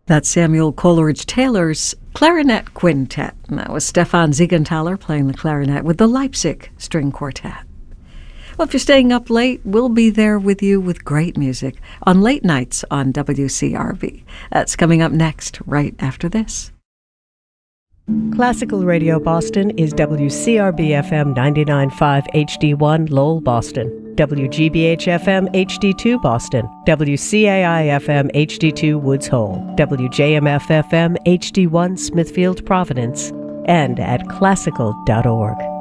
That's Samuel Coleridge-Taylor's Clarinet Quintet. And that was Stefan Siegenthaler playing the clarinet with the Leipzig String Quartet. Well, if you're staying up late, we'll be there with you with great music on late nights on WCRV. That's coming up next, right after this. Classical Radio Boston is WCRB-FM 99.5 HD1 Lowell, Boston, WGBH-FM HD2 Boston, WCAI-FM HD2 Woods Hole, WJMF-FM HD1 Smithfield, Providence, and at classical.org.